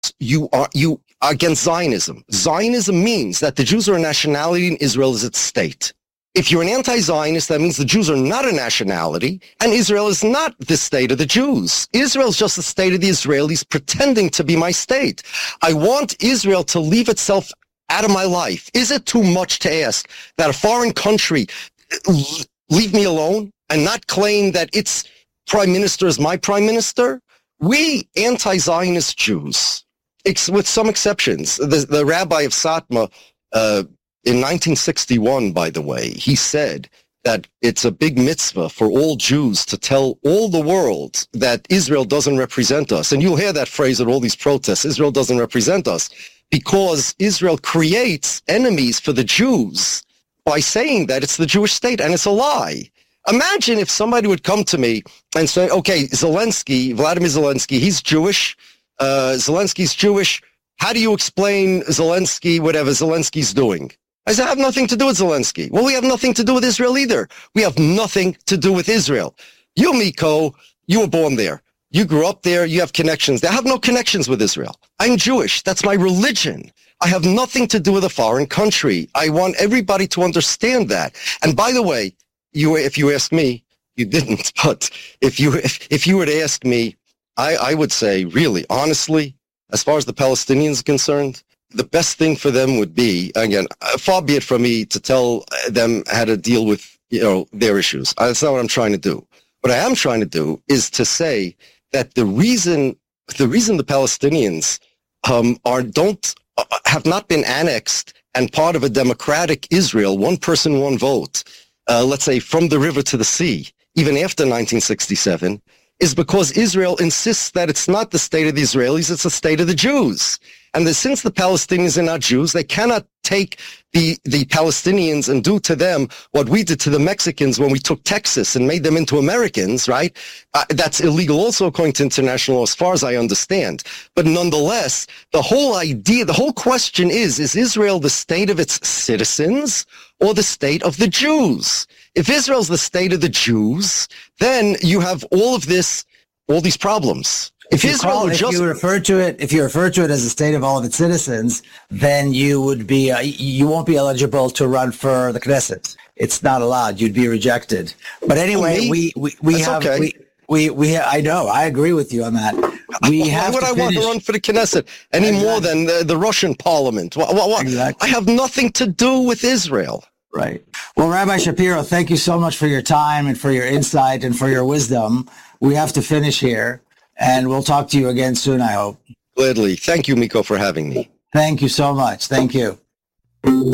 you are against Zionism. Zionism means that the Jews are a nationality and Israel is its state. If you're an anti-Zionist, that means the Jews are not a nationality, and Israel is not the state of the Jews. Israel is just the state of the Israelis pretending to be my state. I want Israel to leave itself out of my life. Is it too much to ask that a foreign country leave me alone and not claim that its prime minister is my prime minister? We anti-Zionist Jews, with some exceptions, the rabbi of Satmar, in 1961, by the way, he said that it's a big mitzvah for all Jews to tell all the world that Israel doesn't represent us. And you'll hear that phrase at all these protests, Israel doesn't represent us, because Israel creates enemies for the Jews by saying that it's the Jewish state, and it's a lie. Imagine if somebody would come to me and say, okay, Vladimir Zelensky, he's Jewish, Zelensky's Jewish, how do you explain Zelensky, whatever Zelensky's doing? I said, I have nothing to do with Zelensky. Well, we have nothing to do with Israel either. We have nothing to do with Israel. You, Miko, you were born there. You grew up there. You have connections there. I have no connections with Israel. I'm Jewish. That's my religion. I have nothing to do with a foreign country. I want everybody to understand that. And by the way, if you ask me, you didn't, but if you were to ask me, I would say, really, honestly, as far as the Palestinians are concerned, the best thing for them would be, again, far be it from me to tell them how to deal with, their issues. That's not what I'm trying to do. What I am trying to do is to say that the reason the Palestinians have not been annexed and part of a democratic Israel, one person, one vote, let's say from the river to the sea, even after 1967, is because Israel insists that it's not the state of the Israelis, it's the state of the Jews. And since the Palestinians are not Jews, they cannot take the Palestinians and do to them what we did to the Mexicans when we took Texas and made them into Americans, right? That's illegal also according to international law, as far as I understand. But nonetheless, the whole question is Israel the state of its citizens or the state of the Jews? If Israel's the state of the Jews, then you have all these problems. If you refer to it as a state of all of its citizens, then you won't be eligible to run for the Knesset. It's not allowed. You'd be rejected. But anyway, I know. I agree with you on that. Why would I want to run for the Knesset any more than the Russian parliament? Exactly. I have nothing to do with Israel. Right. Well, Rabbi Shapiro, thank you so much for your time and for your insight and for your wisdom. We have to finish here, and we'll talk to you again soon, I hope. Gladly. Thank you, Miko, for having me. Thank you so much. Thank you.